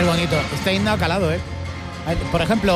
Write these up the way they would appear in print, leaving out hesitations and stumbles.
es bonito. Este himno ha calado, ¿eh? Por ejemplo,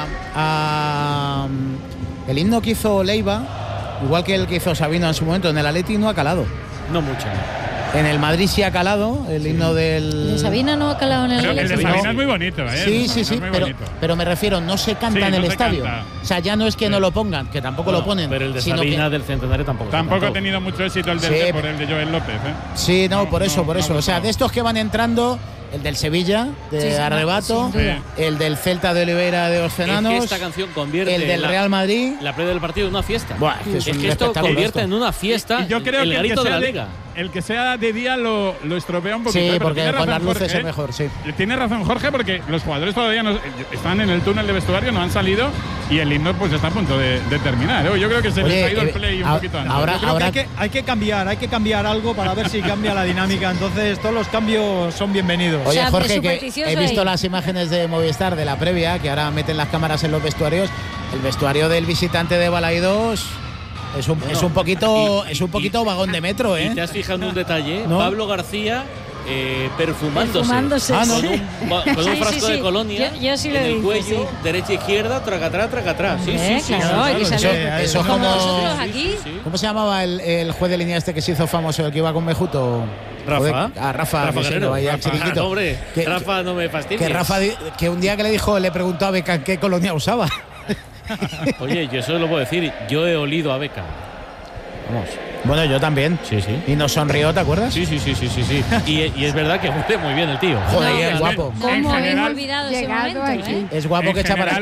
el himno que hizo Leiva, igual que el que hizo Sabino en su momento, en el Atleti no ha calado. No mucho. En el Madrid sí ha calado el himno del… El de Sabina no ha calado en el… Pero el de Sabina es muy bonito, ¿eh? Sí, pero me refiero, no se canta en el estadio. Canta. O sea, ya no es que no lo pongan, que tampoco lo ponen. Pero el de Sabina del Centenario tampoco. Tampoco ha tenido mucho éxito el del por el de Joel López, ¿eh? Sí, por eso. O sea, de estos que van entrando… El del Sevilla, de Arrebato, el del Celta de Oliveira de Orcenanos. Es que esta canción convierte el del Real Madrid. La previa del partido en una fiesta. Buah, es que esto convierte en una fiesta. Y yo creo el garito de la liga. El que sea de día lo estropea un poquito. Sí, porque con las luces es mejor, sí. Tiene razón Jorge, porque los jugadores todavía no están en el túnel de vestuario, no han salido y el himno pues está a punto de terminar. Yo creo que se les ha ido el play un poquito antes. Ahora hay que cambiar algo para ver si cambia la dinámica. Entonces todos los cambios son bienvenidos. Oye, Jorge, que he visto las imágenes de Movistar de la previa, que ahora meten las cámaras en los vestuarios. El vestuario del visitante de Balaidos es un poquito vagón de metro, ¿eh? Y te has fijado en un detalle, ¿no? Pablo García perfumándose con un frasco de colonia yo sí en el cuello, sí. derecha, izquierda, tracatrá. Sí. Eso es como… nosotros aquí. ¿Cómo se llamaba el juez de línea este que se hizo famoso, el que iba con Mejuto? Rafa Guerrero, chiquitito. Hombre, Rafa no me fastidia. Que Rafa, que un día que le preguntó a Beckham qué colonia usaba. Oye, yo eso lo puedo decir. Yo he olido a Beckham. Vamos. Bueno, yo también. Sí. Y nos sonrió, ¿te acuerdas? Sí. Y es verdad que huele muy bien el tío. Joder, es guapo. ¿Cómo hemos olvidado ese momento? Es guapo que echa para…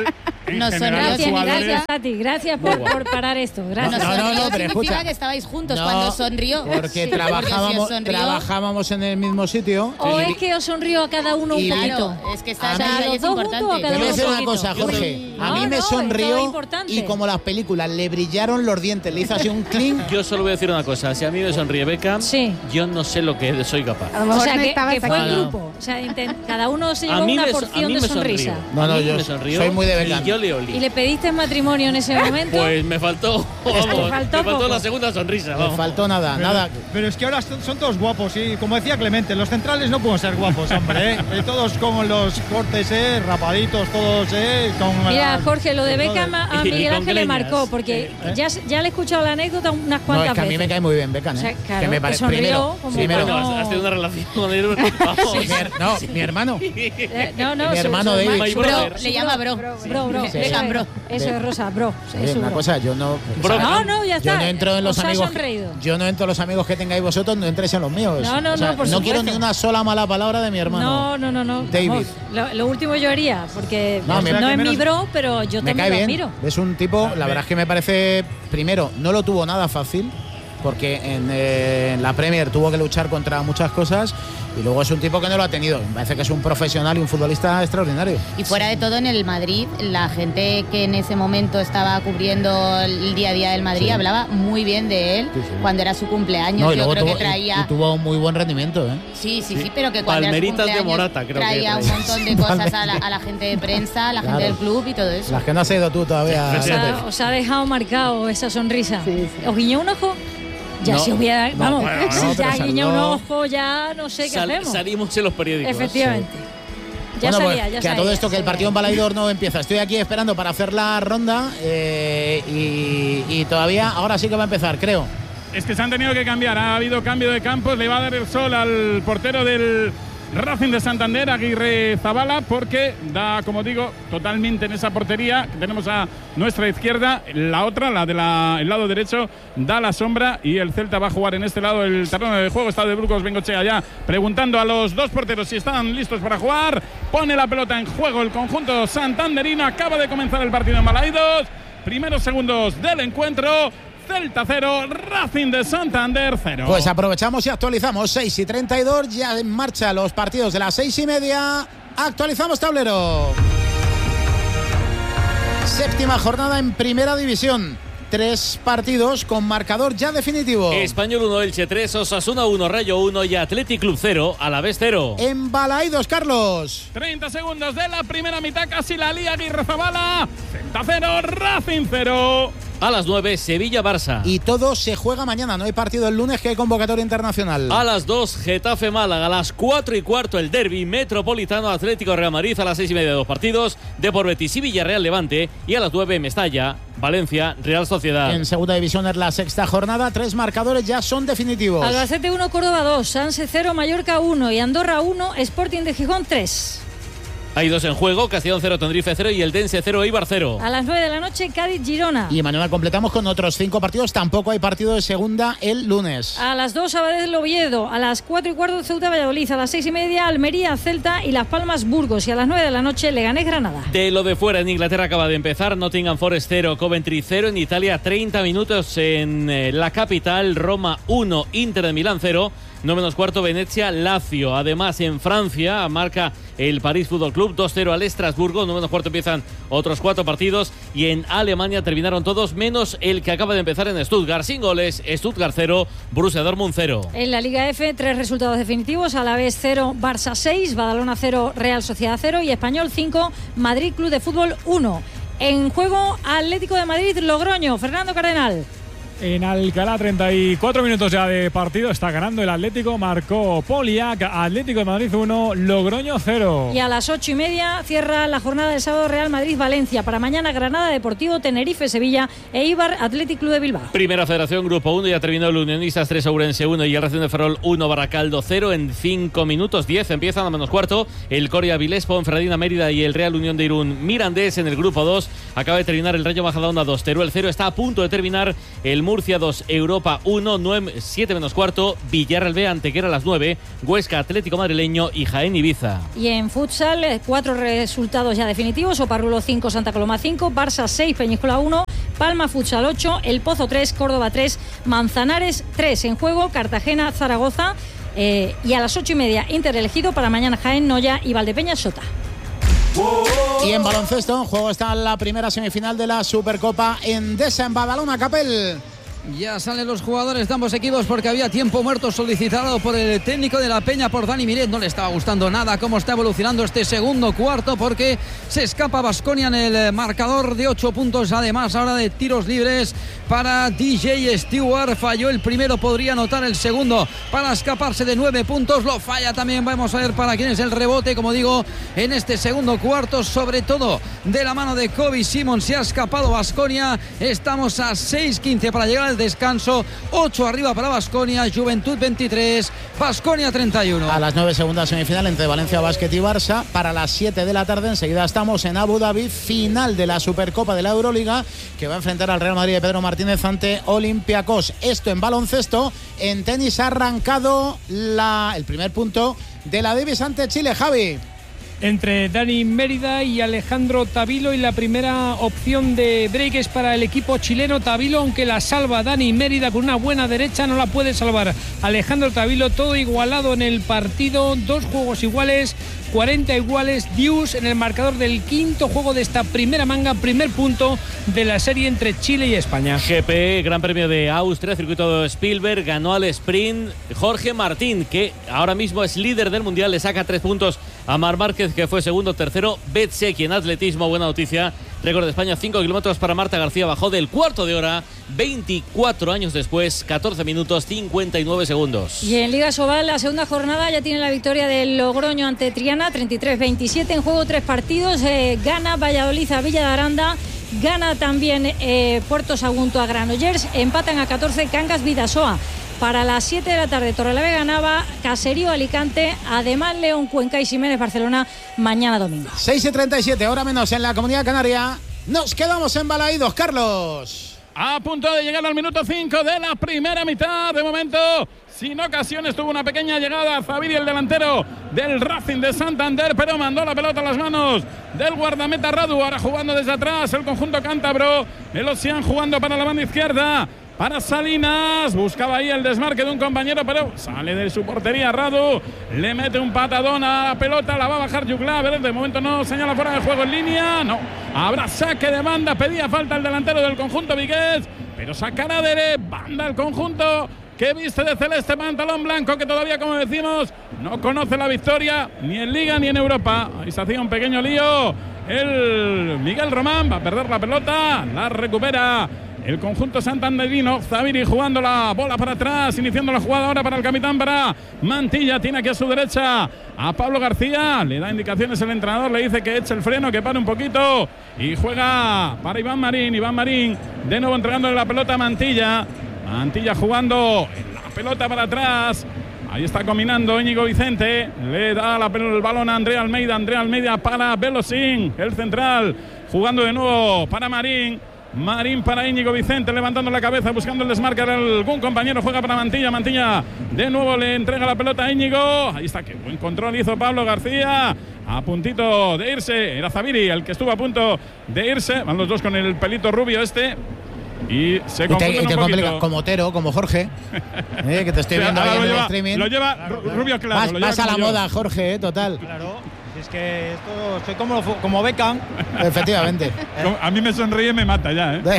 Gracias por parar esto. Gracias. No, pero escucha que estabais juntos cuando sonrió. Porque trabajábamos en el mismo sitio. O es que os sonrió a cada uno un poquito. Es que está los dos juntos a cada uno. Te voy a decir una poquito. cosa, Jorge. A mí me sonrió y como las películas, le brillaron los dientes, le hizo así un clink. Yo solo voy a decir una cosa, si a mí me sonríe Beckham, yo no sé lo que soy capaz. O sea, que fue el grupo. O sea, cada uno se llevó una porción de sonrisa. No, yo soy muy de Beckham. Y yo le olí. ¿Y le pediste matrimonio en ese momento? Pues me faltó la segunda sonrisa. Me faltó nada. Pero es que ahora son todos guapos, y como decía Clemente, los centrales no pueden ser guapos, hombre, todos con los cortes, rapaditos, todos, Mira, Jorge, lo de Beckham a Miguel Ángel le marcó, porque ya le he escuchado la anécdota unas cuantas veces. A mí me cae muy bien Beckham, O sea, claro, que me parece primero. Has tenido una relación con él. Mi hermano. Mi hermano David. Le llama bro. Eso es Rosa, bro. Una cosa, yo no… ya está. Yo no entro en los amigos… Yo no entro en los amigos que tengáis vosotros, no entréis en los míos. No quiero ni una sola mala palabra de mi hermano. No. David. Lo último yo haría, porque no es mi bro, pero yo también lo admiro. Es un tipo, la verdad es que me parece… Primero, no lo tuvo nada fácil, porque en la Premier tuvo que luchar contra muchas cosas, y luego es un tipo que no lo ha tenido. Me parece que es un profesional y un futbolista extraordinario. Y fuera de todo, en el Madrid, la gente que en ese momento estaba cubriendo el día a día del Madrid hablaba muy bien de él cuando era su cumpleaños. Yo creo que traía… Y tuvo un muy buen rendimiento, ¿eh? Sí, pero que cuando Palmeritas era su de Morata, creo traía un montón de cosas a la gente de prensa, a la gente del club y todo eso. Las que no has ido tú todavía. Os ha dejado marcado esa sonrisa. ¿Os guiñó un ojo? Ya se hubiera… Vamos, ya guiñó un ojo, ya no sé qué hacemos. Salimos en los periódicos. Efectivamente. Ya salía. A todo esto que el partido en Balaidos no empieza. Estoy aquí esperando para hacer la ronda y todavía, ahora sí que va a empezar, creo. Es que se han tenido que cambiar. Ha habido cambio de campos. Le va a dar el sol al portero del Racing de Santander, Aguirre Zabala, porque da, como digo, totalmente en esa portería que tenemos a nuestra izquierda. La otra, la del lado derecho, da la sombra, y el Celta va a jugar en este lado el terreno de juego. Está de Brucos Bengochea ya preguntando a los dos porteros si están listos para jugar. Pone la pelota en juego el conjunto santanderino. Acaba de comenzar el partido en Balaidos. Primeros segundos del encuentro. Celta 0, Racing de Santander 0. Pues aprovechamos y actualizamos. 6:32, ya en marcha los partidos de las 6:30. Actualizamos tablero. Séptima jornada en Primera División. 3 partidos con marcador ya definitivo. Español 1, Elche 3, Osasuna 1, Rayo 1 y Athletic Club 0, Alavés 0. En Balaidos, Carlos. 30 segundos de la primera mitad, casi la lía Aguirre Zabala. Celta 0, Racing 0. A las 9, Sevilla-Barça. Y todo se juega mañana, no hay partido el lunes, que hay convocatoria internacional. A las 2, Getafe-Málaga. A las 4:15, el derbi metropolitano Atlético-Real Madrid. A las 6:30, 2 partidos. Depor Betis y Villarreal-Levante. Y a las 9, Mestalla, Valencia, Real Sociedad. En segunda división es la sexta jornada. 3 marcadores ya son definitivos. Albacete 1, Córdoba 2, Sanse 0, Mallorca 1 y Andorra 1, Sporting de Gijón 3. Hay 2 en juego, Castellón 0, Tenerife 0 y el Dense 0, Eibar 0. A las 9 de la noche, Cádiz-Girona. Y mañana completamos con otros 5 partidos. Tampoco hay partido de segunda el lunes. A las 2, Sabadell-Oviedo. A las 4:15, Ceuta-Valladolid. A las 6:30, Almería-Celta y Las Palmas-Burgos. Y a las 9 de la noche, Leganés-Granada. De lo de fuera, en Inglaterra acaba de empezar. Nottingham Forest 0, Coventry 0. En Italia, 30 minutos en la capital. Roma 1, Inter de Milán 0. 9:15, Venecia-Lazio. Además, en Francia marca el París Fútbol Club 2-0 al Estrasburgo. 9:15 empiezan otros 4 partidos. Y en Alemania terminaron todos, menos el que acaba de empezar en Stuttgart. Sin goles, Stuttgart 0, Borussia Dortmund 0. En la Liga F, 3 resultados definitivos. Alavés 0, Barça 6, Badalona 0, Real Sociedad 0 y Español 5, Madrid Club de Fútbol 1. En juego, Atlético de Madrid, Logroño. Fernando Cardenal. En Alcalá, 34 minutos ya de partido. Está ganando el Atlético. Marcó Poliak. Atlético de Madrid 1, Logroño 0. Y a las 8:30 cierra la jornada del sábado Real Madrid-Valencia. Para mañana, Granada Deportivo, Tenerife-Sevilla e Eibar Athletic Club de Bilbao. Primera Federación, Grupo 1. Ya terminó el Unionistas 3, Ourense 1 y el Racing de Ferrol 1, Baracaldo 0. En 5 minutos 10 empiezan a -4 el Coria Vilés, Ponferradina Mérida y el Real Unión de Irún Mirandés. En el Grupo 2 acaba de terminar el Rayo Majadahonda 2, Teruel 0. Está a punto de terminar el Murcia 2, Europa 1, 7:15, Villarreal B, Antequera a las 9, Huesca Atlético Madrileño y Jaén Ibiza. Y en futsal, 4 resultados ya definitivos: Oparrulo 5, Santa Coloma 5, Barça 6, Peñíscola 1, Palma Futsal 8, El Pozo 3, Córdoba 3, Manzanares 3. En juego, Cartagena, Zaragoza y a las 8:30, Inter elegido. Para mañana, Jaén, Noya y Valdepeñas Sota. Y en baloncesto, en juego está la primera semifinal de la Supercopa Endesa en Badalona, Capel. Ya salen los jugadores de ambos equipos porque había tiempo muerto solicitado por el técnico de la Peña, por Dani Miret. No le estaba gustando nada cómo está evolucionando este segundo cuarto, porque se escapa Baskonia en el marcador de 8 puntos. Además, ahora de tiros libres para DJ Stewart. Falló el primero, podría anotar el segundo para escaparse de 9 puntos. Lo falla también. Vamos a ver para quién es el rebote, como digo, en este segundo cuarto, sobre todo de la mano de Kobe Simon. Se ha escapado Baskonia. Estamos a 6:15 para llegar al descanso. 8 arriba para Baskonia, Juventud 23, Baskonia 31. A las 9, segunda semifinal entre Valencia Basket y Barça. Para las 7 de la tarde enseguida estamos en Abu Dhabi, final de la Supercopa de la Euroliga, que va a enfrentar al Real Madrid de Pedro Martínez ante Olympiacos. Esto en baloncesto. En tenis ha arrancado el primer punto de la Davis ante Chile, Javi. Entre Dani Mérida y Alejandro Tavilo, y la primera opción de break es para el equipo chileno. Tavilo, aunque la salva Dani Mérida con una buena derecha, no la puede salvar Alejandro Tavilo. Todo igualado en el partido, 2 juegos iguales, 40 iguales, deuce en el marcador del quinto juego de esta primera manga, primer punto de la serie entre Chile y España. GP, Gran Premio de Austria, circuito de Spielberg, ganó al sprint Jorge Martín, que ahora mismo es líder del mundial, le saca 3 puntos a Marc Márquez, que fue segundo, tercero Bezzecchi. En atletismo, buena noticia, récord de España, 5 kilómetros para Marta García, bajó del cuarto de hora 24 años después, 14 minutos 59 segundos. Y en Liga Sobal, la segunda jornada ya tiene la victoria del Logroño ante Triana, 33-27. En juego 3 partidos, gana Valladolid a Villa de Aranda, gana también Puerto Sagunto a Granollers, empatan a 14 Cangas Vidasoa. Para las 7 de la tarde, Torrelavega Nava, Caserío Alicante, además León, Cuenca y Ximénez Barcelona mañana domingo. 6:37, hora menos en la Comunidad Canaria. Nos quedamos embalaídos, Carlos. A punto de llegar al minuto 5 de la primera mitad. De momento, sin ocasiones, tuvo una pequeña llegada Zaviri, el delantero del Racing de Santander, pero mandó la pelota a las manos del guardameta Radu. Ahora jugando desde atrás el conjunto cántabro. El Ocean jugando para la banda izquierda. Para Salinas, buscaba ahí el desmarque de un compañero, pero sale de su portería Radu, le mete un patadón a la pelota, la va a bajar Jugla, de momento no señala fuera de juego en línea, no, habrá saque de banda, pedía falta el delantero del conjunto vigués, pero sacará de banda el conjunto que viste de celeste, pantalón blanco, que todavía, como decimos, no conoce la victoria ni en Liga ni en Europa. Ahí se hacía un pequeño lío el Miguel Román, va a perder la pelota, la recupera el conjunto santanderino. Zaviri jugando la bola para atrás, iniciando la jugada ahora para el capitán, para Mantilla. Tiene aquí a su derecha a Pablo García. Le da indicaciones el entrenador, le dice que eche el freno, que pare un poquito. Y juega para Iván Marín. Iván Marín de nuevo entregándole la pelota a Mantilla. Mantilla jugando la pelota para atrás. Ahí está combinando Íñigo Vicente. Le da el balón a Andrea Almeida. Andrea Almeida para Belosín, el central. Jugando de nuevo para Marín. Marín para Íñigo Vicente, levantando la cabeza, buscando el desmarque de algún compañero. Juega para Mantilla. Mantilla de nuevo le entrega la pelota a Íñigo. Ahí está, qué buen control hizo Pablo García. A puntito de irse. Era Zaviri el que estuvo a punto de irse. Van los dos con el pelito rubio este. Y se confunden un poquito. Como Otero, como Jorge, que te estoy viendo ahí en el streaming. Lo lleva rubio claro. Vas a la moda, Jorge, total. Claro, es que esto soy como Beckham. Efectivamente. A mí me sonríe y me mata ya, ¿eh?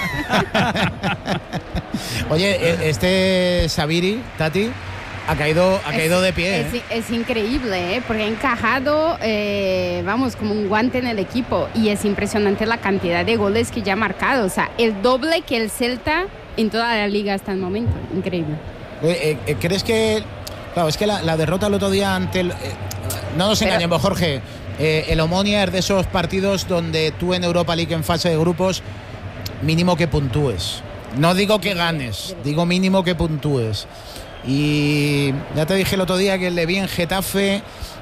Oye, este Zaviri, Tati, ha caído de pie. Es increíble, porque ha encajado, como un guante en el equipo, y es impresionante la cantidad de goles que ya ha marcado. O sea, el doble que el Celta en toda la liga hasta el momento. Increíble. ¿Crees que...? Claro, es que la derrota el otro día ante el... no nos engañemos, Jorge. El Omonia es de esos partidos donde tú en Europa League en fase de grupos mínimo que puntúes. No digo que ganes, digo mínimo que puntúes. Y ya te dije el otro día que le vi en Getafe,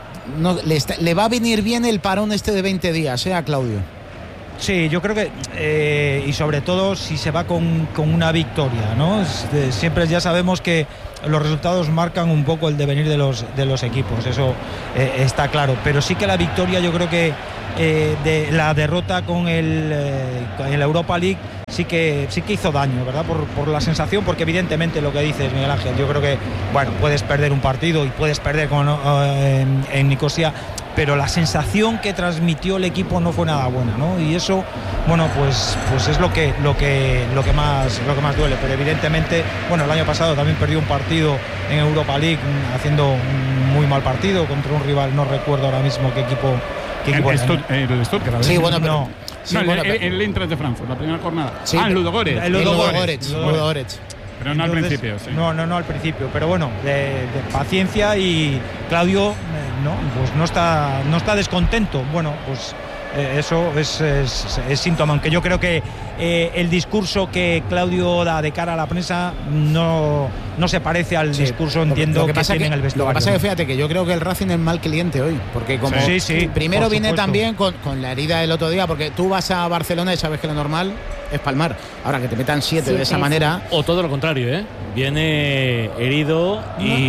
le va a venir bien el parón este de 20 días, a Claudio. Sí, yo creo que, y sobre todo si se va con una victoria, ¿no? Siempre ya sabemos que los resultados marcan un poco el devenir de los equipos, eso está claro, pero sí que la victoria, yo creo que de la derrota con el Europa League sí que hizo daño, ¿verdad? Por la sensación, porque evidentemente lo que dices, Miguel Ángel, yo creo que, bueno, puedes perder un partido y puedes perder en Nicosia, pero la sensación que transmitió el equipo no fue nada buena, ¿no? Y eso, bueno, pues es lo que más duele. Pero evidentemente, bueno, el año pasado también perdió un partido en Europa League haciendo un muy mal partido contra un rival, no recuerdo ahora mismo qué equipo el Stuttgart. Sí, bueno, pero... No. Sí, no, bueno, el Eintracht de Frankfurt, la primera jornada. Sí, el Ludogorets. El Ludogorets. Pero no al principio, sí. No al principio, pero bueno, de paciencia, y Claudio pues no está descontento. Bueno, pues eso es síntoma, aunque yo creo que el discurso que Claudio da de cara a la prensa no se parece al discurso, entiendo, que tiene en el vestuario. Lo que pasa es que fíjate que yo creo que el Racing es mal cliente hoy, porque como primero viene también con la herida del otro día, porque tú vas a Barcelona y sabes que lo normal es palmar. Ahora que te metan 7 de esa manera. O todo lo contrario, viene herido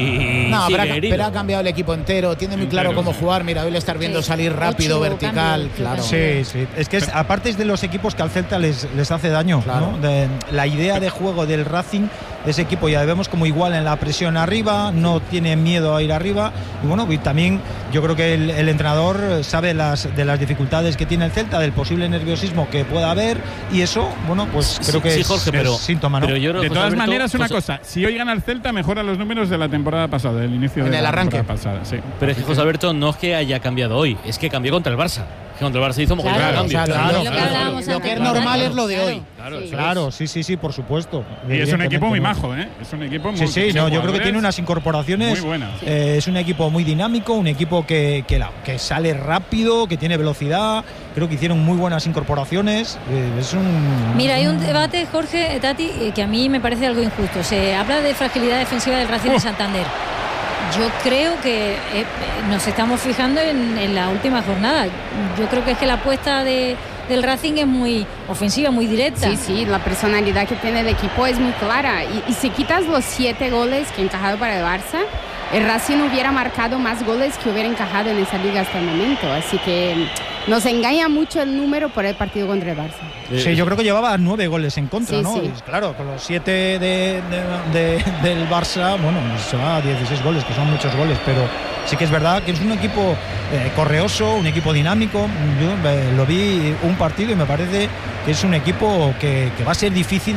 y pero ha cambiado el equipo entero, tiene muy claro cómo jugar. Mira, hoy le estás viendo salir rápido, vertical, claro. Sí. Es que aparte es de los equipos que al Celta les hace daño, claro, ¿no? La idea de juego del Racing, ese equipo ya vemos como igual en la presión arriba, no tiene miedo a ir arriba, y bueno, y también yo creo que el entrenador sabe de las dificultades que tiene el Celta, del posible nerviosismo que pueda haber, y eso, bueno, pues creo que Jorge, es síntoma, ¿no? Pero yo creo, de todas maneras, una cosa, si hoy gana el Celta, mejora los números de la temporada pasada, del inicio de la temporada pasada. Sí. Pero es que José Alberto no es que haya cambiado hoy, es que cambió contra el Barça. Contra el Barça hizo un cambio. Lo que es normal es lo de hoy. Claro, sí, por supuesto. Y es un equipo muy majo, Es un equipo muy yo creo que tiene unas incorporaciones muy buenas. Es un equipo muy dinámico, un equipo que sale rápido, que tiene velocidad. Creo que hicieron muy buenas incorporaciones. Mira, hay un debate, Jorge, Tati, que a mí me parece algo injusto. Se habla de fragilidad defensiva del Racing de Santander. Yo creo que nos estamos fijando en la última jornada. Yo creo que es que la apuesta del Racing es muy ofensiva, muy directa. Sí, la personalidad que tiene el equipo es muy clara. Y si quitas los 7 goles que ha encajado para el Barça, el Racing hubiera marcado más goles que hubiera encajado en esa liga hasta el momento. Así que nos engaña mucho el número por el partido contra el Barça. Sí, yo creo que llevaba 9 goles en contra, ¿no? Sí. Claro, con los 7 del Barça, bueno, se va a 16 goles, que son muchos goles, pero sí que es verdad que es un equipo correoso, un equipo dinámico. Yo lo vi un partido y me parece que es un equipo que va a ser difícil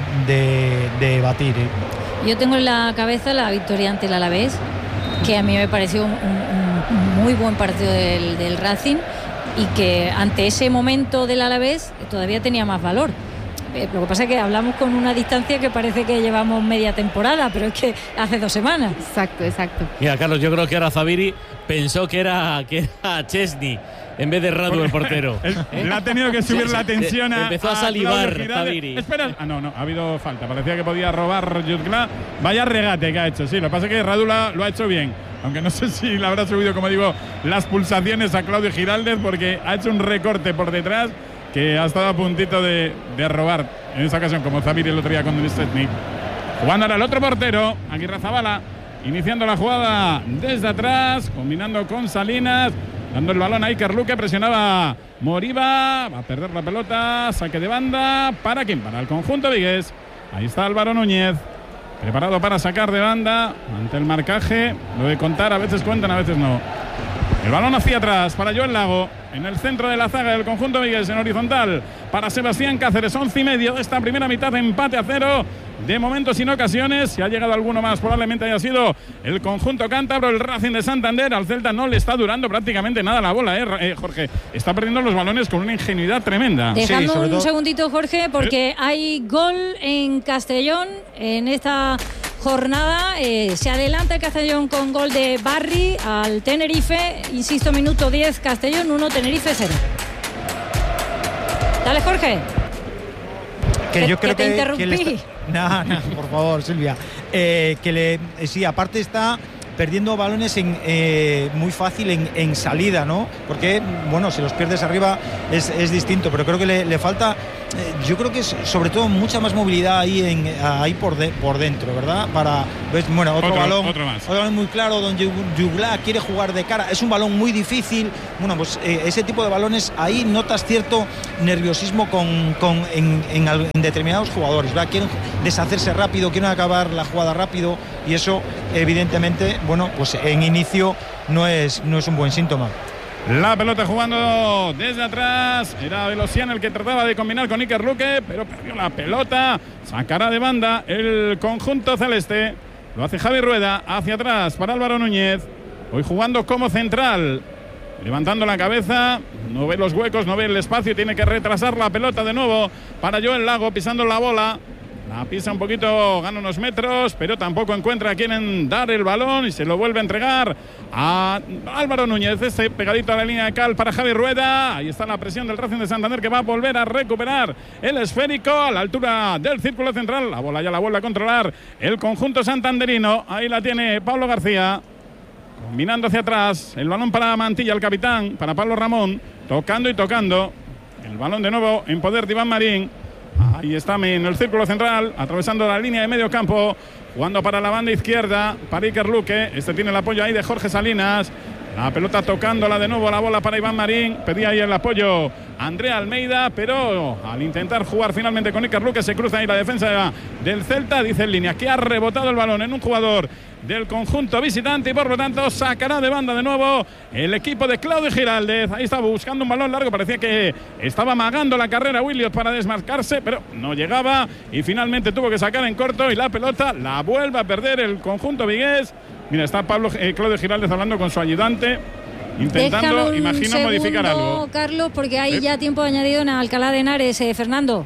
de batir. Yo tengo en la cabeza la victoria ante el Alavés, que a mí me pareció un muy buen partido del Racing, y que ante ese momento del Alavés todavía tenía más valor. Lo que pasa es que hablamos con una distancia que parece que llevamos media temporada, pero es que hace 2 semanas. Exacto. Mira, Carlos, yo creo que ahora Zabiri pensó que era Chesney en vez de Radu, el portero. Le ha tenido que subir la tensión a. Empezó a salivar Zabiri. Espera. No, ha habido falta. Parecía que podía robar Jutgla. Vaya regate que ha hecho, sí. Lo que pasa es que Radu lo ha hecho bien. Aunque no sé si le habrá subido, como digo, las pulsaciones a Claudio Giraldez, porque ha hecho un recorte por detrás que ha estado a puntito de robar en esa ocasión, como Zabiri el otro día con Denis Szczesny. Jugando ahora el otro portero, Aguirrezabala, iniciando la jugada desde atrás, combinando con Salinas, dando el balón a Iker Luque, presionaba Moriba, va a perder la pelota, saque de banda, ¿para quién? Para el conjunto vigués. Ahí está Álvaro Núñez, preparado para sacar de banda ante el marcaje. Lo de contar, a veces cuentan, a veces no. El balón hacia atrás para Joel Lago, en el centro de la zaga del conjunto vigués, en horizontal para Sebastián Cáceres. 11:30 de esta primera mitad, empate a 0. De momento sin ocasiones, si ha llegado alguno más probablemente haya sido el conjunto cántabro, el Racing de Santander. Al Celta no le está durando prácticamente nada la bola, Jorge. Está perdiendo los balones con una ingenuidad tremenda. Dejadme un segundito, Jorge, porque hay gol en Castellón en esta jornada. Se adelanta el Castellón con gol de Barry al Tenerife. Insisto, minuto 10, Castellón 1, Tenerife 0. Dale, Jorge. Que yo creo que te interrumpí. No, por favor, Silvia. Sí, aparte está perdiendo balones muy fácil en salida, ¿no? Porque, bueno, si los pierdes arriba es distinto, pero creo que le falta, yo creo que es sobre todo mucha más movilidad ahí por dentro, ¿verdad? Bueno, otro balón muy claro, donde Jutgla quiere jugar de cara, es un balón muy difícil. Bueno, pues ese tipo de balones, ahí notas cierto nerviosismo en determinados jugadores, ¿verdad? Quieren deshacerse rápido, quieren acabar la jugada rápido, y eso evidentemente, bueno, pues en inicio no es un buen síntoma. La pelota jugando desde atrás, era Velocian el que trataba de combinar con Iker Luque, pero perdió la pelota. Sacará de banda el conjunto celeste. Lo hace Javi Rueda, hacia atrás para Álvaro Núñez, hoy jugando como central, levantando la cabeza, no ve los huecos, no ve el espacio, tiene que retrasar la pelota de nuevo para Joel Lago, pisando la bola. La pisa un poquito, gana unos metros, pero tampoco encuentra a quien dar el balón y se lo vuelve a entregar a Álvaro Núñez. Pegadito a la línea de cal para Javi Rueda. Ahí está la presión del Racing de Santander, que va a volver a recuperar el esférico a la altura del círculo central. La bola ya la vuelve a controlar el conjunto santanderino. Ahí la tiene Pablo García, combinando hacia atrás. El balón para Mantilla, el capitán, para Pablo Ramón, tocando y tocando. El balón de nuevo en poder de Iván Marín. Ahí está en el círculo central, atravesando la línea de medio campo, jugando para la banda izquierda, para Iker Luque. Tiene el apoyo ahí de Jorge Salinas. La pelota tocándola de nuevo, la bola para Iván Marín. Pedía ahí el apoyo Andrea Almeida, pero al intentar jugar finalmente con Iker Luque, se cruza ahí la defensa del Celta. Dice en línea que ha rebotado el balón en un jugador del conjunto visitante y por lo tanto sacará de banda de nuevo el equipo de Claudio Giraldez. Ahí estaba buscando un balón largo, parecía que estaba amagando la carrera Williot para desmarcarse, pero no llegaba y finalmente tuvo que sacar en corto y la pelota la vuelve a perder el conjunto vigués. Mira, está Claudio Giraldez hablando con su ayudante, intentando, imagino, modificar algo. Carlos, porque hay ya tiempo añadido en Alcalá de Henares, Fernando.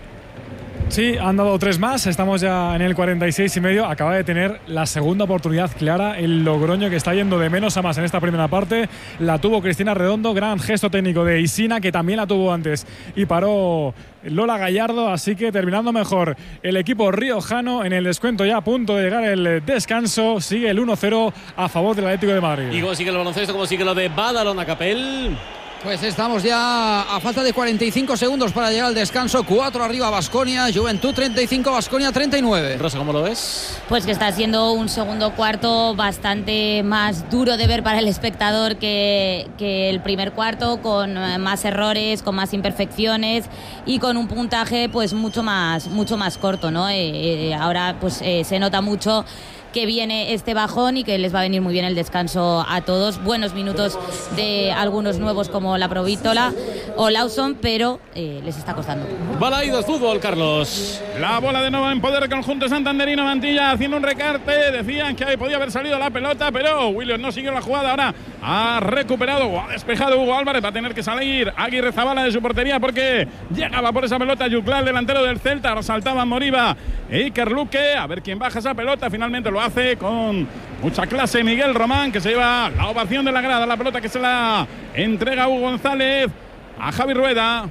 Sí, han dado 3 más, estamos ya en el 46,5. Acaba de tener la segunda oportunidad clara el Logroño, que está yendo de menos a más en esta primera parte. La tuvo Cristina Redondo, gran gesto técnico de Isina, que también la tuvo antes y paró Lola Gallardo, así que terminando mejor el equipo riojano. En el descuento ya a punto de llegar el descanso, sigue el 1-0 a favor del Atlético de Madrid. ¿Y cómo sigue el baloncesto? ¿Cómo sigue lo de Badalona, Capel? Pues estamos ya a falta de 45 segundos para llegar al descanso. 4 arriba Baskonia, Juventud 35, Baskonia 39. Rosa, ¿cómo lo ves? Pues que está siendo un segundo cuarto bastante más duro de ver para el espectador que el primer cuarto, con más errores, con más imperfecciones y con un puntaje pues mucho más corto, ¿no? Ahora pues se nota mucho que viene este bajón y que les va a venir muy bien el descanso a todos. Buenos minutos de algunos nuevos como la Provítola, o Lawson, pero les está costando. Balaidos Fútbol, Carlos. La bola de nuevo en poder del conjunto santanderino. Mantilla haciendo un recarte. Decían que ahí podía haber salido la pelota, pero Williams no siguió la jugada. Ahora ha recuperado o ha despejado Hugo Álvarez. Va a tener que salir Aguirre Zabala de su portería porque llegaba por esa pelota Yuclá, el delantero del Celta. Ahora saltaban Moriba e Iker Luque. A ver quién baja esa pelota. Finalmente lo hace con mucha clase Miguel Román, que se lleva la ovación de la grada. La pelota que se la entrega Hugo González a Javi Rueda.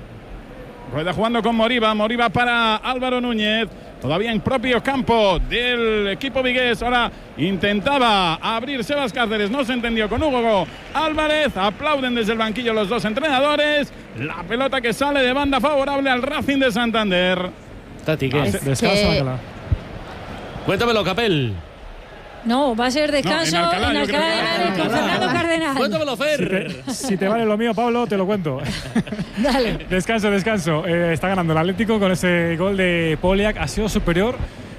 Rueda jugando con Moriba. Moriba para Álvaro Núñez. Todavía en propio campo del equipo vigués. Ahora intentaba abrir Sebas Cáceres. No se entendió con Hugo Álvarez. Aplauden desde el banquillo los dos entrenadores. La pelota que sale de banda favorable al Racing de Santander. Tati, ¿qué? Descansa, Cuéntamelo, Capel. No, va a ser descanso en Alcalá de Henares con Fernando Cardenal. Cuéntamelo, Fer. Si te vale lo mío, Pablo, te lo cuento. Dale. Descanso. Está ganando el Atlético con ese gol de Poliak. Ha sido superior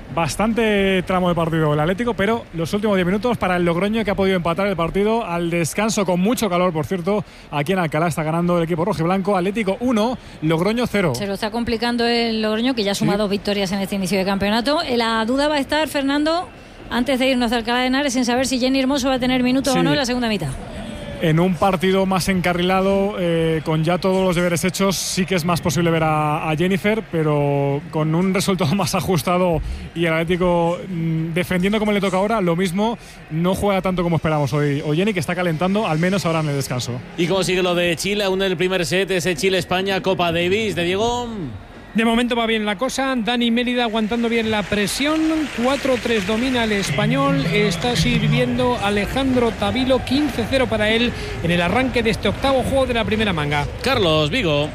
bastante tramo de partido el Atlético, pero los últimos 10 minutos para el Logroño, que ha podido empatar el partido al descanso con mucho calor, por cierto. Aquí en Alcalá está ganando el equipo rojiblanco. Atlético 1, Logroño 0. Se lo está complicando el Logroño, que ya suma 2 victorias en este inicio de campeonato. La duda va a estar, Fernando, antes de irnos a Alcalá de Henares, en saber si Jenny Hermoso va a tener minutos o no en la segunda mitad. En un partido más encarrilado, con ya todos los deberes hechos, sí que es más posible ver a Jennifer, pero con un resultado más ajustado y el Atlético defendiendo como le toca ahora, lo mismo, no juega tanto como esperamos hoy. O Jenny, que está calentando, al menos ahora en el descanso. ¿Y cómo sigue lo de Chile? Aún en el primer set, ese Chile-España, Copa Davis de Diego. De momento va bien la cosa. Dani Mérida aguantando bien la presión. 4-3 domina el español. Está sirviendo Alejandro Tavilo. 15-0 para él en el arranque de este octavo juego de la primera manga. Carlos Vigo.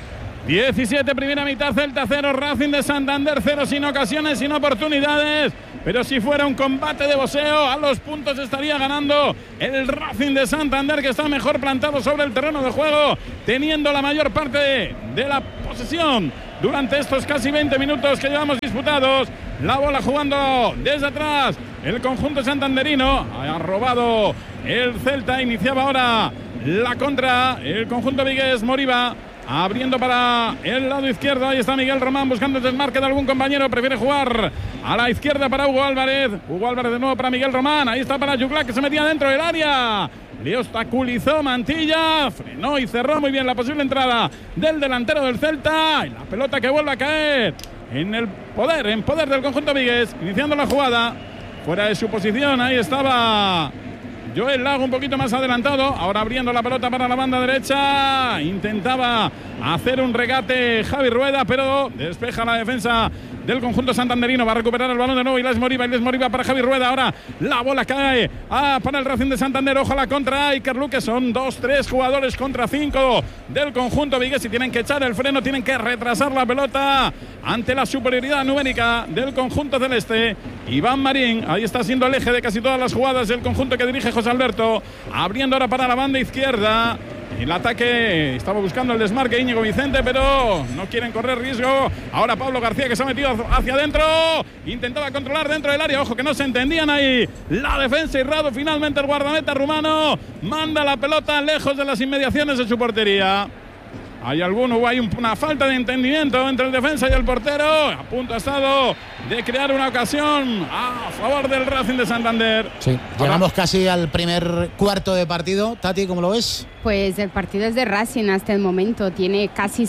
17 primera mitad, Celta 0, Racing de Santander 0, sin ocasiones, sin oportunidades. Pero si fuera un combate de boxeo, a los puntos estaría ganando el Racing de Santander, que está mejor plantado sobre el terreno de juego, teniendo la mayor parte de la posesión durante estos casi 20 minutos que llevamos disputados. La bola jugando desde atrás el conjunto santanderino. Ha robado el Celta. Iniciaba ahora la contra el conjunto vigués. Moriba abriendo para el lado izquierdo. Ahí está Miguel Román buscando el desmarque de algún compañero. Prefiere jugar a la izquierda para Hugo Álvarez. Hugo Álvarez de nuevo para Miguel Román. Ahí está para Yuclá, que se metía dentro del área. Le obstaculizó Mantilla. Frenó y cerró muy bien la posible entrada del delantero del Celta. Y la pelota que vuelve a caer en poder del conjunto vigués. Iniciando la jugada. Fuera de su posición. Ahí estaba Joel Lago un poquito más adelantado. Ahora abriendo la pelota para la banda derecha. Intentaba hacer un regate Javi Rueda, pero despeja la defensa del conjunto santanderino. Va a recuperar el balón de nuevo Ilés Moriba para Javi Rueda. Ahora la bola cae para el Racing de Santander. Ojo a la contra Iker Luque. Son 2-3 jugadores contra 5 del conjunto vigués. Y tienen que echar el freno, tienen que retrasar la pelota ante la superioridad numérica del conjunto celeste. Iván Marín, ahí está siendo el eje de casi todas las jugadas del conjunto que dirige José Alberto. Abriendo ahora para la banda izquierda. El ataque estaba buscando el desmarque Íñigo Vicente, pero no quieren correr riesgo. Ahora Pablo García, que se ha metido hacia adentro. Intentaba controlar dentro del área. Ojo, que no se entendían ahí la defensa. Y Rado, finalmente el guardameta rumano manda la pelota lejos de las inmediaciones de su portería. Hay una falta de entendimiento entre el defensa y el portero. A punto ha estado de crear una ocasión a favor del Racing de Santander. Sí, llegamos casi al primer cuarto de partido. Tati, ¿cómo lo ves? Pues el partido es de Racing hasta el momento. Tiene casi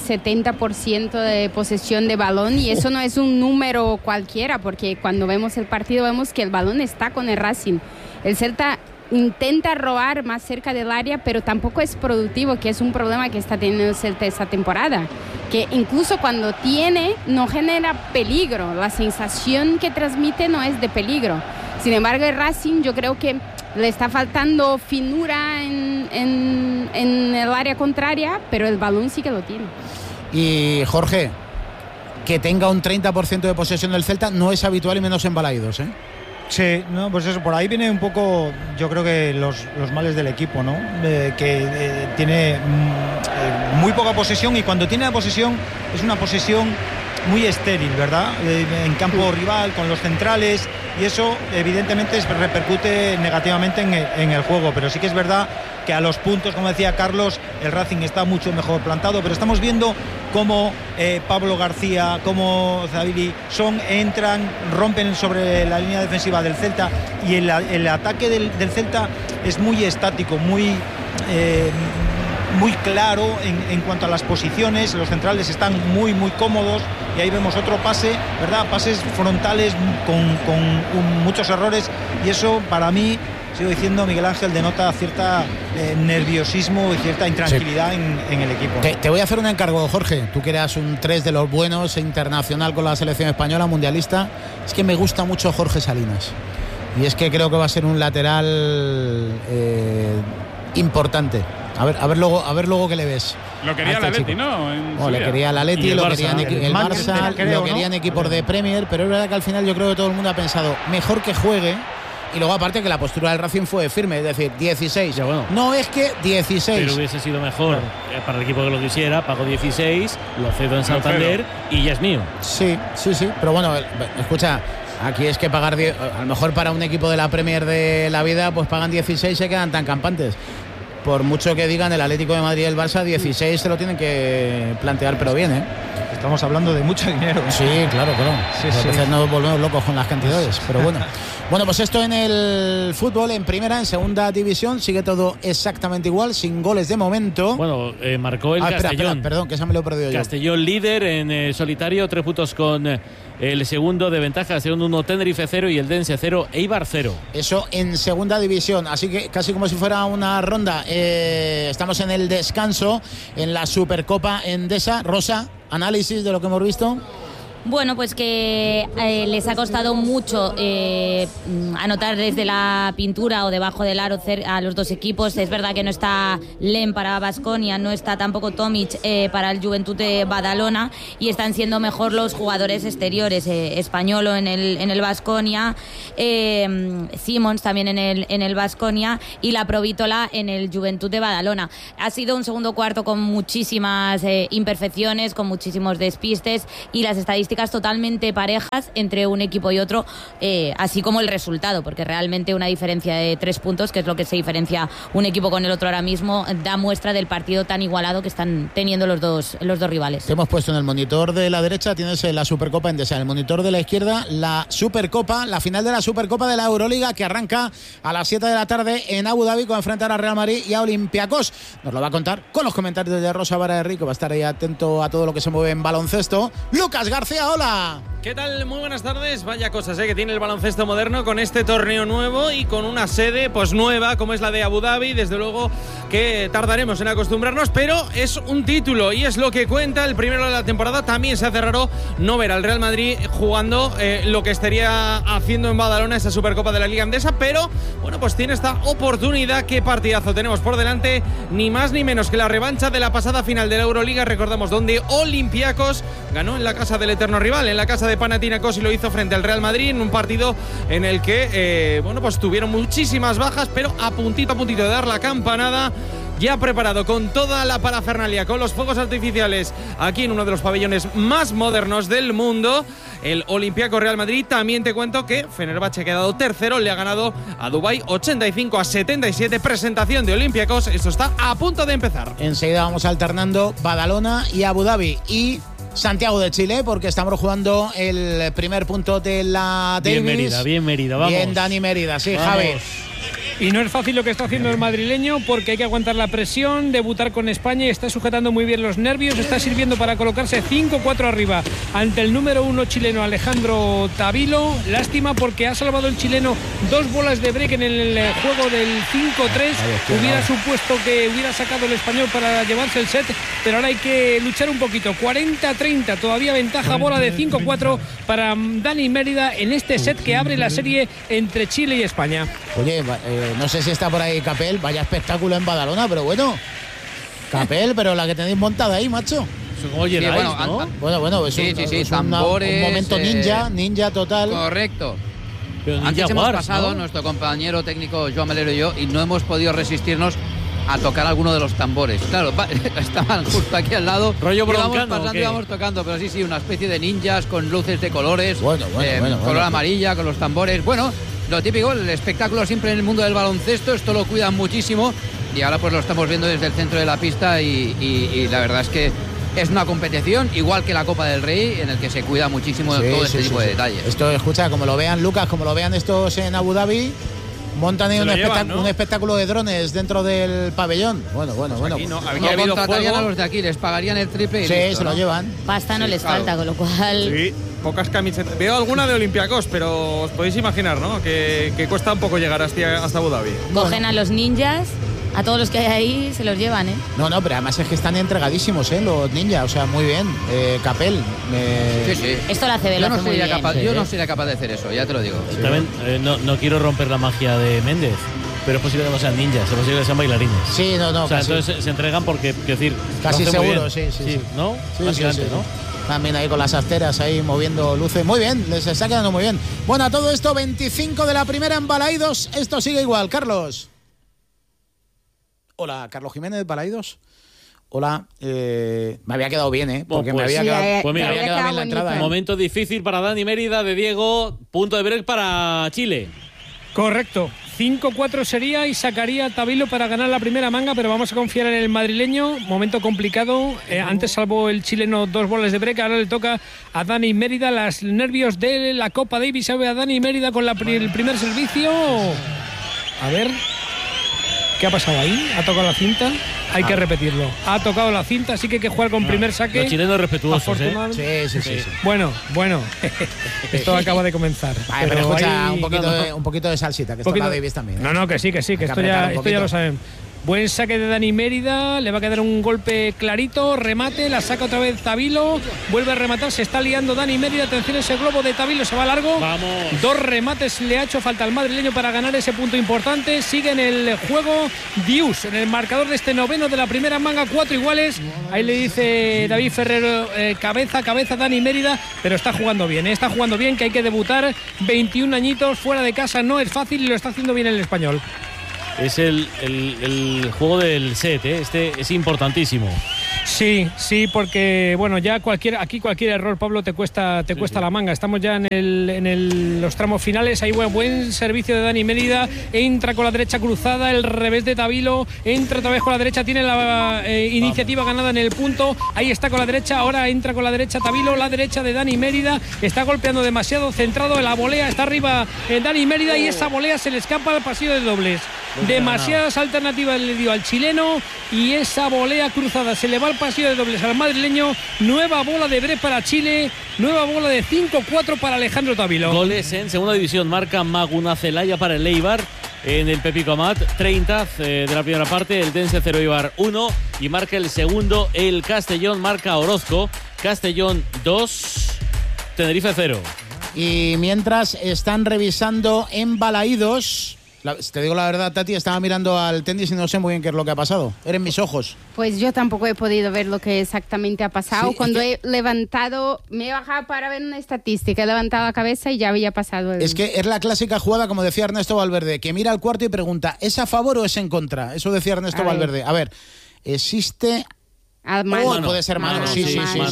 70% de posesión de balón y eso no es un número cualquiera, porque cuando vemos el partido vemos que el balón está con el Racing. El Celta intenta robar más cerca del área, pero tampoco es productivo, que es un problema que está teniendo el Celta esta temporada, que incluso cuando tiene no genera peligro, la sensación que transmite no es de peligro. Sin embargo, el Racing yo creo que le está faltando finura en el área contraria, pero el balón sí que lo tiene. Y Jorge, que tenga un 30% de posesión del Celta no es habitual, y menos en Balaidos, ¿eh? Sí, no, pues eso, por ahí viene un poco, yo creo que los males del equipo, ¿no? Tiene muy poca posesión, y cuando tiene la posesión es una posesión muy estéril, ¿verdad? En campo rival, con los centrales, y eso evidentemente repercute negativamente en el juego, pero sí que es verdad que a los puntos, como decía Carlos, el Racing está mucho mejor plantado, pero estamos viendo cómo Pablo García, cómo Zabili entran, rompen sobre la línea defensiva del Celta, y el ataque del Celta es muy estático, muy claro en cuanto a las posiciones. Los centrales están muy cómodos, y ahí vemos otro pase, ¿verdad? Pases frontales con muchos errores, y eso para mí, sigo diciendo, Miguel Ángel, denota cierta nerviosismo y cierta intranquilidad en el equipo. Te voy a hacer un encargo, Jorge. Tú que eras un 3 de los buenos, internacional con la selección española, mundialista. Es que me gusta mucho Jorge Salinas, y es que creo que va a ser un lateral importante. A ver luego qué le ves. Lo quería el Atleti, ¿no? Le quería el Atleti, lo quería el Barça, lo querían equipos de Premier, pero es verdad que al final yo creo que todo el mundo ha pensado mejor que juegue. Y luego aparte que la postura del Racing fue firme, es decir, 16. Ya, bueno. No es que 16. Pero hubiese sido mejor para el equipo que lo quisiera. Pago 16, lo cedo en Santander y ya es mío. Sí. Pero bueno, escucha, aquí es que pagar 10, a lo mejor para un equipo de la Premier de la vida, pues pagan 16 y se quedan tan campantes. Por mucho que digan el Atlético de Madrid y el Barça, 16 se lo tienen que plantear, pero bien, ¿eh? Estamos hablando de mucho dinero. Sí, claro. A veces nos volvemos locos con las cantidades, pero bueno. Bueno, pues esto en el fútbol, en primera, en segunda división, sigue todo exactamente igual, sin goles de momento. Bueno, marcó el Castellón. Espera, perdón, que esa me lo he perdido yo. Castellón líder en solitario, 3 puntos con el segundo de ventaja, el segundo 1, Tenerife 0 y el Dense 0, Eibar 0. Eso en segunda división, así que casi como si fuera una ronda. Estamos en el descanso, en la Supercopa Endesa. Rosa, análisis de lo que hemos visto. Bueno, pues que les ha costado mucho anotar desde la pintura o debajo del aro a los dos equipos. Es verdad que no está Lem para Baskonia, no está tampoco Tomic para el Juventud de Badalona, y están siendo mejor los jugadores exteriores, Españolo en el Baskonia, Simons también en el Baskonia y la Provítola en el Juventud de Badalona. Ha sido un segundo cuarto con muchísimas imperfecciones, con muchísimos despistes, y las estadísticas totalmente parejas entre un equipo y otro, así como el resultado, porque realmente una diferencia de 3 puntos, que es lo que se diferencia un equipo con el otro ahora mismo, da muestra del partido tan igualado que están teniendo los dos rivales. Te hemos puesto en el monitor de la derecha, tienes la Supercopa Endesa, en el monitor de la izquierda la Supercopa, la final de la Supercopa de la Euroliga, que arranca a las 7 de la tarde en Abu Dhabi, con enfrentar a Real Madrid y a Olympiacos. Nos lo va a contar con los comentarios de Rosa Vara-Herri, que va a estar ahí atento a todo lo que se mueve en baloncesto. Lucas García, hola. ¿Qué tal? Muy buenas tardes. Vaya cosas que tiene el baloncesto moderno con este torneo nuevo y con una sede pues nueva como es la de Abu Dhabi. Desde luego que tardaremos en acostumbrarnos, pero es un título y es lo que cuenta. El primero de la temporada. También se hace raro no ver al Real Madrid jugando lo que estaría haciendo en Badalona, esa Supercopa de la Liga Endesa, pero bueno, pues tiene esta oportunidad. Qué partidazo tenemos por delante, ni más ni menos que la revancha de la pasada final de la Euroliga. Recordamos donde Olympiacos ganó en la casa del eterno rival, en la casa de Panathinaikos, y lo hizo frente al Real Madrid en un partido en el que bueno, pues tuvieron muchísimas bajas, pero a puntito de dar la campanada. Ya preparado con toda la parafernalia, con los fuegos artificiales, aquí en uno de los pabellones más modernos del mundo, el Olympiacos Real Madrid. También te cuento que Fenerbahce ha quedado tercero, le ha ganado a Dubái 85-77. Presentación de Olympiacos, esto está a punto de empezar. Enseguida vamos alternando Badalona y Abu Dhabi y Santiago de Chile, porque estamos jugando el primer punto de la Davis. Bien Mérida, vamos. Bien Dani Mérida, sí, vamos. Javi. Y no es fácil lo que está haciendo el madrileño, porque hay que aguantar la presión, debutar con España, y está sujetando muy bien los nervios, está sirviendo para colocarse 5-4 arriba ante el número 1 chileno Alejandro Tavilo. Lástima porque ha salvado el chileno 2 bolas de break en el juego del 5-3. Hubiera supuesto que hubiera sacado el español para llevarse el set, pero ahora hay que luchar un poquito. 40-30, todavía ventaja, bola de 5-4 para Dani Mérida en este set que abre la serie entre Chile y España. Oye, no sé si está por ahí Capel, vaya espectáculo en Badalona, pero bueno, Capel, pero la que tenéis montada ahí, macho. Oye, sí, ¿no? Bueno, es un momento ninja total. Correcto. Pero antes Jaguars, hemos pasado, ¿no? Nuestro compañero técnico Joan Melero y yo, y no hemos podido resistirnos a tocar alguno de los tambores. Claro, estaban justo aquí al lado. Rollo broncano, íbamos pasando, íbamos tocando, pero sí, una especie de ninjas con luces de colores. Color amarilla, con los tambores. Bueno, lo típico, el espectáculo siempre en el mundo del baloncesto, esto lo cuidan muchísimo y ahora pues lo estamos viendo desde el centro de la pista y la verdad es que es una competición igual que la Copa del Rey en el que se cuida muchísimo todo este tipo de detalles. Esto, escucha, como lo vean Lucas, como lo vean estos en Abu Dhabi, montan ahí un espectáculo de drones dentro del pabellón. Bueno. Aquí no contratarían a los de aquí, les pagarían el triple y sí, listo, se lo llevan. Pasta no les falta, con lo cual... Sí, pocas camisetas. Veo alguna de Olympiacos, pero os podéis imaginar, ¿no? Que cuesta un poco llegar hasta Abu Dhabi. Cogen a los ninjas, a todos los que hay ahí, se los llevan, ¿eh? No, pero además es que están entregadísimos, los ninjas. O sea, muy bien. Capel. Sí. Esto lo hace Veloz muy bien. Yo no sería capaz de hacer eso, ya te lo digo. Sí. También no quiero romper la magia de Méndez, pero es posible que no sean ninjas, es posible que sean bailarines. Sí, no. O sea, entonces se entregan porque, decir, casi seguro, sí. ¿no? Sí, ¿no? También ahí con las asteras ahí moviendo luces. Muy bien, les está quedando muy bien. Bueno, a todo esto, 25 de la primera en Balaidos. Esto sigue igual. Carlos. Hola, Carlos Jiménez, Balaidos. Hola, me había quedado bien, porque me había quedado bien la entrada. Momento difícil para Dani Mérida, de Diego, punto de break para Chile. Correcto, 5-4 sería y sacaría a Tavilo para ganar la primera manga, pero vamos a confiar en el madrileño. Momento complicado, antes salvó el chileno 2 bolas de break, ahora le toca a Dani Mérida. Los nervios de la Copa Davis, sabe a Dani Mérida con el primer servicio. A ver... ¿Qué ha pasado ahí? ¿Ha tocado la cinta? Hay que repetirlo. Ha tocado la cinta, así que hay que jugar con primer saque. Los chilenos respetuosos, Sí. Bueno. Esto acaba de comenzar. Vale, pero escucha, un poquito de salsita, que esto la Davis también. No, que sí, que esto ya lo saben. Buen saque de Dani Mérida, le va a quedar un golpe clarito, remate, la saca otra vez Tavilo, vuelve a rematar, se está liando Dani Mérida, atención ese globo de Tavilo, se va largo. Vamos. 2 remates le ha hecho falta al madrileño para ganar ese punto importante. Sigue en el juego Dius, en el marcador de este noveno de la primera manga, 4 iguales. Ahí le dice David Ferrero, cabeza Dani Mérida, pero está jugando bien, que hay que debutar, 21 añitos, fuera de casa no es fácil y lo está haciendo bien el español. Es el juego del set, este es importantísimo. Sí, porque bueno, ya cualquier error, Pablo, te cuesta la manga. Estamos ya en los tramos finales. Hay buen servicio de Dani Mérida, entra con la derecha cruzada, el revés de Tavilo, entra otra vez con la derecha, tiene la iniciativa ganada en el punto. Ahí está con la derecha, ahora entra con la derecha Tavilo, la derecha de Dani Mérida, está golpeando demasiado centrado en la volea, está arriba Dani Mérida y esa volea se le escapa al pasillo de dobles. Demasiadas alternativas le dio al chileno y esa volea cruzada se le va al pasillo de dobles al madrileño. Nueva bola de break para Chile, nueva bola de 5-4 para Alejandro Tavilo. Goles en segunda división, marca Maguna Celaya para el Eibar en el Pepico Amat, 30 de la primera parte, el Dense 0 Eibar 1 y marca el segundo el Castellón, marca Orozco, Castellón 2, Tenerife 0. Y mientras están revisando en Balaidos... Te digo la verdad, Tati, estaba mirando al tenis y no sé muy bien qué es lo que ha pasado. Eran mis ojos. Pues yo tampoco he podido ver lo que exactamente ha pasado. Sí, cuando he levantado, me he bajado para ver una estadística, he levantado la cabeza y ya había pasado. Es que es la clásica jugada, como decía Ernesto Valverde, que mira al cuarto y pregunta, ¿es a favor o es en contra? Eso decía Ernesto Valverde. A ver, existe... Mano. Puede ser mano. Sí.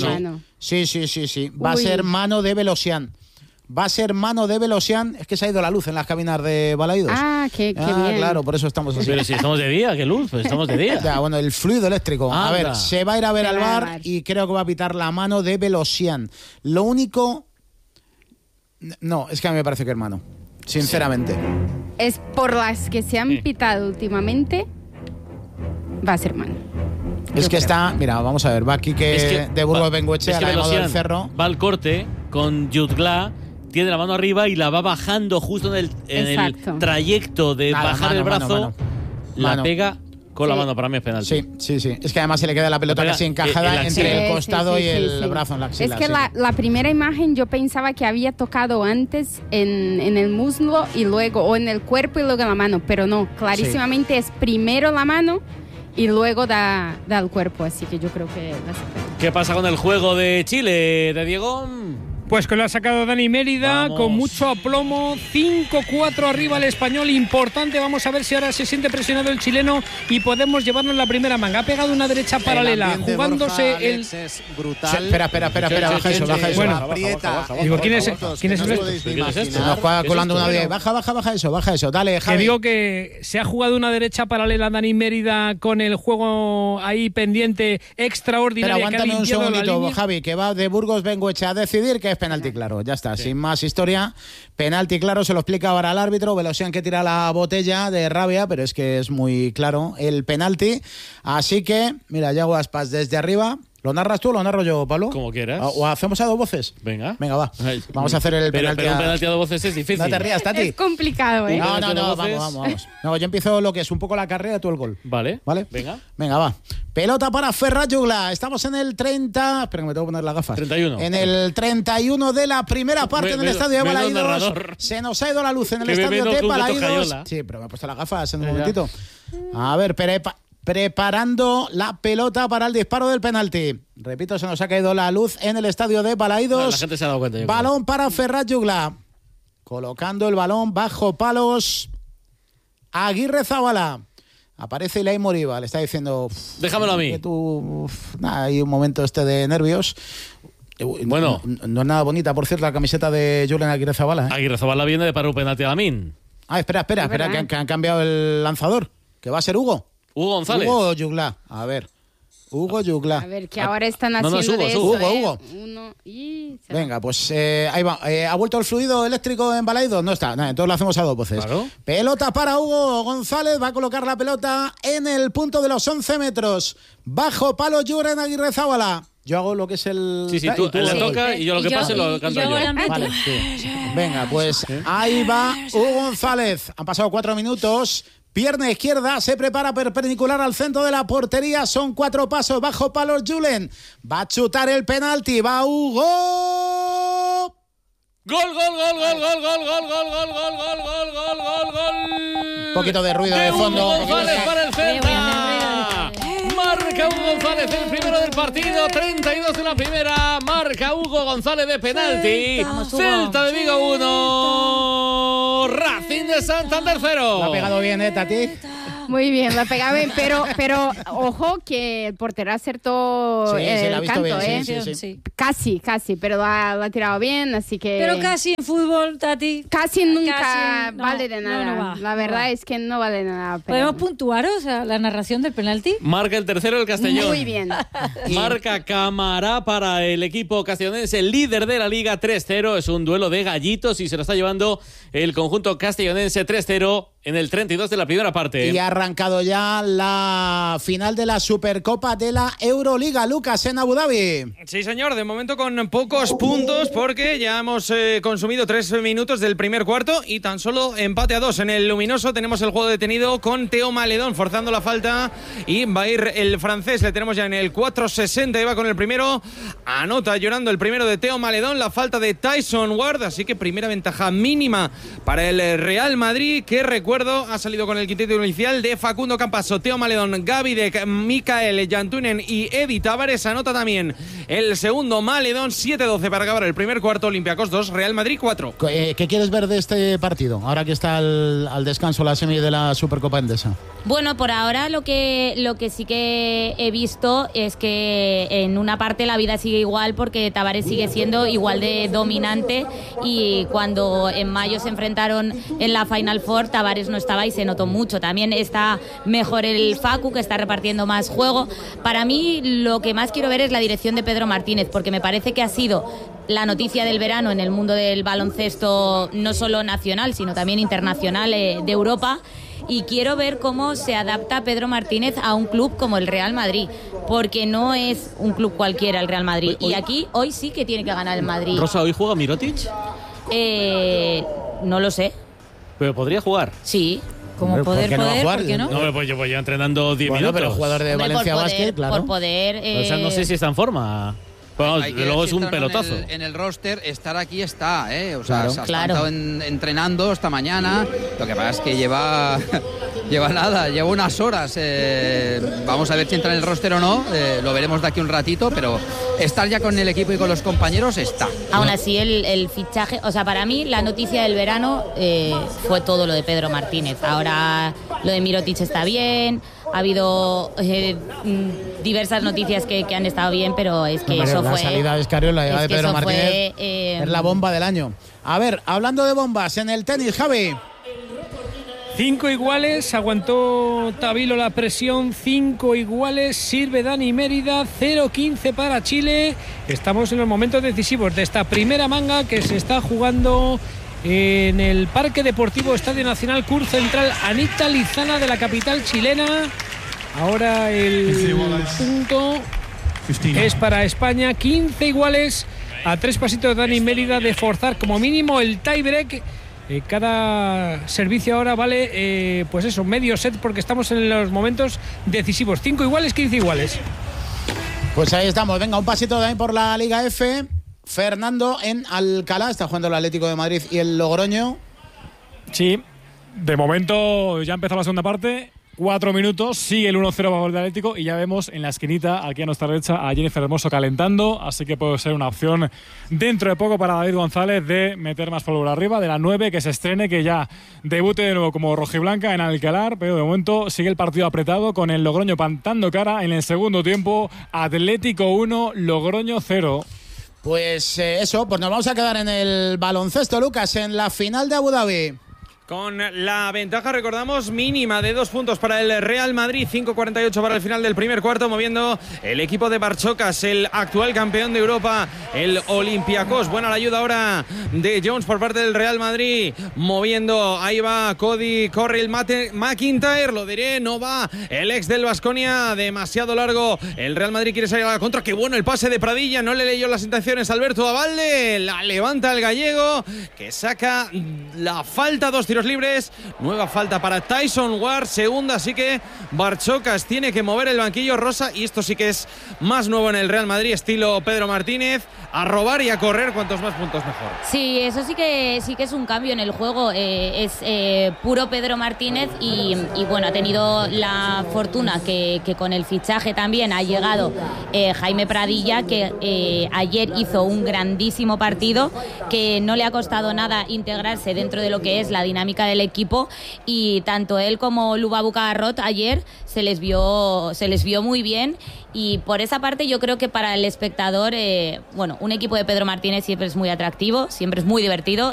Va a ser mano de Velosian. Es que se ha ido la luz en las cabinas de Balaidos. Qué bien. Claro, por eso estamos así. Pero si estamos de día, ¿qué luz? Pues estamos de día. Ya, bueno, el fluido eléctrico. Anda. A ver, se va a ir a ver al VAR y creo que va a pitar la mano de Velosian. Lo único... No, es que a mí me parece que es mano. Sinceramente. Es por las que se han pitado últimamente, va a ser mano. Es que está... Mira, vamos a ver. Va aquí de Burgos Bengoechea, la llamado del Cerro. Va al corte con Jutgla, tiene la mano arriba y la va bajando justo en el trayecto de bajar el brazo. La pega con la mano, para mí es penalti. Sí. Es que además se le queda la pelota casi encajada entre el costado y el brazo en la axila. Es que la primera imagen yo pensaba que había tocado antes en el muslo y luego, o en el cuerpo y luego en la mano, pero no, clarísimamente es primero la mano y luego da al cuerpo, así que yo creo que... ¿Qué pasa con el juego de Chile, de Diego? Pues que lo ha sacado Dani Mérida. Vamos. Con mucho aplomo, 5-4 arriba el Español, importante. Vamos a ver si ahora se siente presionado el chileno y podemos llevarnos la primera manga. Ha pegado una derecha paralela, jugándose el... Es brutal. Espera, baja eso. Bueno, aprieta. Digo, ¿quién es Se nos va colando una vez. Baja eso. Dale, Javi. Que digo que se ha jugado una derecha paralela Dani Mérida con el juego ahí pendiente extraordinario. Pero aguántame un segundito, Javi, que va de Burgos Bengoechea a decidir que es penalti claro. Ya está, sin más historia. Penalti claro, se lo explica ahora el árbitro. Velosian que tira la botella de rabia, pero es que es muy claro el penalti. Así que, mira, Yago Aspas desde arriba. ¿Lo narras tú o lo narro yo, Pablo? Como quieras. ¿O hacemos a dos voces? Venga, va. Vamos a hacer el penalti. Pero un penalti a dos voces es difícil. No te rías, Tati. Es complicado, ¿eh? No, vamos. No, yo empiezo lo que es un poco la carrera, tú el gol. Vale. Venga, va. Pelota para Ferran Jugla. Estamos en el 30... Espera que me tengo que poner las gafas. 31. En el 31 de la primera parte en el estadio de Balaídos. Se nos ha ido la luz en el estadio de Balaídos. Sí, pero me he puesto las gafas en un momentito. A ver, preparando la pelota para el disparo del penalti. Repito, se nos ha caído la luz en el estadio de Balaídos. La gente se ha dado cuenta. Balón para Ferran Jugla. Colocando el balón bajo palos. Aguirre Zabala. Aparece Ilay Moriba. Le está diciendo... Déjamelo a mí. Que hay un momento de nervios. Bueno. No es nada bonita, por cierto, la camiseta de Julen Aguirre Zabala. Aguirre Zabala viene de parar un penalti a Lamin. Espera, que han cambiado el lanzador. Que va a ser Hugo. Hugo González. Hugo Jugla. A ver. Hugo Jugla. A ver, que ahora están haciendo de eso. Hugo. Se Venga, pues ahí va. ¿Ha vuelto el fluido eléctrico en Balaídos? No está. Nada, entonces lo hacemos a dos voces. Claro. Pelota para Hugo González. Va a colocar la pelota en el punto de los 11 metros. Bajo palo Julen Aguirre Zabala. Yo hago lo que es el... Sí, tú le toca y yo lo que pase lo canto yo. Vale, sí. Venga, pues ahí va Hugo González. Han pasado 4 minutos. Pierna izquierda, se prepara perpendicular al centro de la portería. Son 4 pasos, bajo palos Julen. Va a chutar el penalti, va Hugo. ¡Gol! Un poquito de ruido de fondo. Hugo González para el Celta. Marca Hugo González, el primero del partido. 32 de la primera. Marca Hugo González de penalti. Celta de Vigo 1. Racing de Santander 0. Lo ha pegado bien, Tati. Muy bien, lo ha pegado bien, pero ojo que el portero acertó el canto, bien, ¿eh? Sí. Casi, pero lo ha tirado bien, así que... Pero casi en fútbol, Tati. Casi nunca vale de nada. No va, la verdad es que no vale de nada. ¿Podemos puntuaros la narración del penalti? Marca el tercero el Castellón. Muy bien. Marca Camará para el equipo castellonense, líder de la Liga 3-0. Es un duelo de gallitos y se lo está llevando el conjunto castellonense 3-0 en el 32 de la primera parte. Y ha arrancado ya la final de la Supercopa de la Euroliga, Lucas, en Abu Dhabi. Sí, señor, de momento con pocos puntos porque ya hemos consumido 3 minutos del primer cuarto y tan solo empate a 2. En el luminoso tenemos el juego detenido con Teo Maledón forzando la falta y va a ir el francés. Le tenemos ya en el 4.60, iba con el primero. Anota llorando el primero de Teo Maledón, la falta de Tyson Ward, así que primera ventaja mínima para el Real Madrid, que recuerdo ha salido con el quinteto inicial de Facundo Campaso, Teo Maledón, Gavidec, Mikael Jantunen y Edi Tavares. Anota también el segundo Maledón. 7-12 para acabar el primer cuarto. Olympiacos 2, Real Madrid 4. ¿Qué quieres ver de este partido, ahora que está al descanso la semi de la Supercopa Endesa? Bueno, por ahora lo que sí que he visto es que en una parte la vida sigue igual porque Tavares sigue siendo igual de dominante, y cuando en mayo se enfrentaron en la Final Four, Tavares no estaba y se notó mucho. También está mejor el Facu, que está repartiendo más juego. Para mí lo que más quiero ver es la dirección de Pedro Martínez, porque me parece que ha sido la noticia del verano en el mundo del baloncesto, no solo nacional, sino también internacional, de Europa. Y quiero ver cómo se adapta Pedro Martínez a un club como el Real Madrid, porque no es un club cualquiera el Real Madrid. Y aquí hoy sí que tiene que ganar el Madrid. Rosa, ¿hoy juega Mirotic? No lo sé. Pero podría jugar. Sí. Como poder, ¿por qué no? No, pues yo voy entrenando 10 minutos. Pero jugador de Valencia Basket, claro. Por poder... O sea, no sé si está en forma. Bueno, luego es un pelotazo. En el roster, estar aquí está, O sea, claro. se ha estado entrenando esta mañana. Lo que pasa es que lleva unas horas. Vamos a ver si entra en el roster o no. Lo veremos de aquí un ratito, pero estar ya con el equipo y con los compañeros está. Aún así, el fichaje, o sea, para mí la noticia del verano fue todo lo de Pedro Martínez. Ahora lo de Mirotic está bien, ha habido diversas noticias que han estado bien, pero es que eso la fue... salida de Escariol, la llegada de Pedro Martínez es la bomba del año. A ver, hablando de bombas, en el tenis, Javi. 5 iguales, aguantó Tavilo la presión, 5 iguales, sirve Dani Mérida, 0-15 para Chile. Estamos en los momentos decisivos de esta primera manga que se está jugando en el Parque Deportivo Estadio Nacional Cur Central Anita Lizana de la capital chilena. Ahora el punto es para España, 15 iguales, a 3 pasitos de Dani Mérida de forzar como mínimo el tiebreak. Cada servicio ahora vale, pues eso, medio set, porque estamos en los momentos decisivos. 5 iguales, 15 iguales. Pues ahí estamos. Venga, un pasito también por la Liga F. Fernando en Alcalá. Está jugando el Atlético de Madrid y el Logroño. Sí, de momento ya ha empezado la segunda parte. 4 minutos, sigue el 1-0 a favor del Atlético y ya vemos en la esquinita, aquí a nuestra derecha, a Jennifer Hermoso calentando, así que puede ser una opción dentro de poco para David González de meter más polvo arriba, de la 9, que se estrene, que ya debute de nuevo como rojiblanca en Alcalá, pero de momento sigue el partido apretado con el Logroño plantando cara en el segundo tiempo. Atlético 1, Logroño 0. Pues eso, pues nos vamos a quedar en el baloncesto, Lucas, en la final de Abu Dhabi. Con la ventaja, recordamos, mínima de 2 puntos para el Real Madrid, 5:48 para el final del primer cuarto, moviendo el equipo de Barchocas, el actual campeón de Europa, el Olympiacos. Buena la ayuda ahora de Jones por parte del Real Madrid, moviendo, ahí va Cody Correll McIntyre, lo diré, no va el ex del Baskonia, demasiado largo, el Real Madrid quiere salir a la contra, qué bueno el pase de Pradilla, no le leyó las intenciones Alberto Abalde, la levanta el gallego, que saca la falta, 2 tiros libres, nueva falta para Tyson Ward, segunda, así que Barchocas tiene que mover el banquillo rosa, y esto sí que es más nuevo en el Real Madrid, estilo Pedro Martínez, a robar y a correr, cuantos más puntos mejor. Sí, eso sí que es un cambio en el juego, es puro Pedro Martínez y bueno, ha tenido la fortuna que con el fichaje también ha llegado Jaime Pradilla, que ayer hizo un grandísimo partido, que no le ha costado nada integrarse dentro de lo que es la dinámica del equipo, y tanto él como Lubabu Cagarrot ayer se les vio muy bien, y por esa parte yo creo que para el espectador, bueno, un equipo de Pedro Martínez siempre es muy atractivo, siempre es muy divertido,